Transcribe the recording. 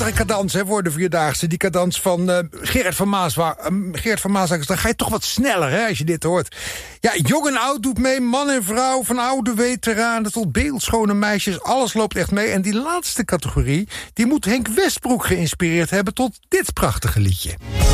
prachtige cadans hè, voor de Vierdaagse. Die cadans van Gerard van Maaswijk. Dan ga je toch wat sneller hè, als je dit hoort. Ja, jong en oud doet mee. Man en vrouw, van oude veteranen tot beeldschone meisjes. Alles loopt echt mee. En die laatste categorie, die moet Henk Westbroek geïnspireerd hebben tot dit prachtige liedje.